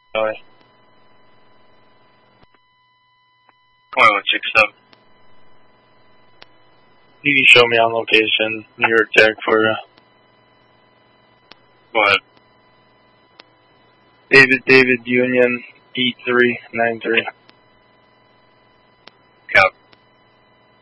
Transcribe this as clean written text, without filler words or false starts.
Really? 2167. You can show me on location, New York Tech for Go ahead. David Union E393.